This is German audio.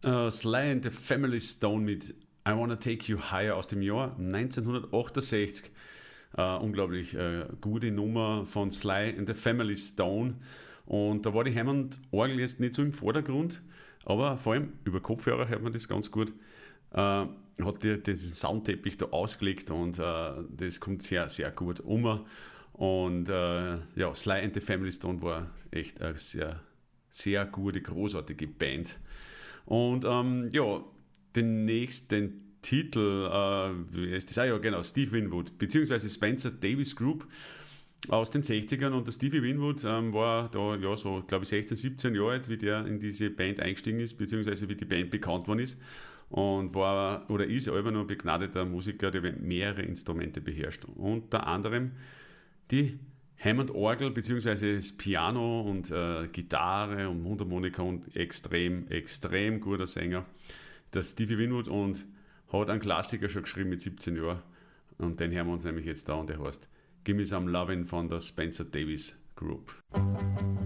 Sly and the Family Stone mit I Wanna Take You Higher aus dem Jahr 1968. Unglaublich gute Nummer von Sly and the Family Stone. Und da war die Hammond-Orgel jetzt nicht so im Vordergrund, aber vor allem über Kopfhörer hört man das ganz gut. Hat diesen Soundteppich da ausgelegt und das kommt sehr, sehr gut um. Und ja, Sly and the Family Stone war echt eine sehr, sehr gute, großartige Band. Und ja, den nächsten Titel, wie heißt das? Ja genau, Steve Winwood, beziehungsweise Spencer Davis Group aus den 60ern. Und der Stevie Winwood war da ja so, glaube ich, 16, 17 Jahre alt, wie der in diese Band eingestiegen ist, beziehungsweise wie die Band bekannt worden ist. Und war oder ist aber noch ein begnadeter Musiker, der mehrere Instrumente beherrscht. Unter anderem die Hammond-Orgel bzw. das Piano und Gitarre und Mundharmonika und extrem, extrem guter Sänger, der Stevie Winwood, und hat einen Klassiker schon geschrieben mit 17 Jahren. Und den hören wir uns nämlich jetzt da, und der heißt Give Me Some Lovin' von der Spencer Davis Group.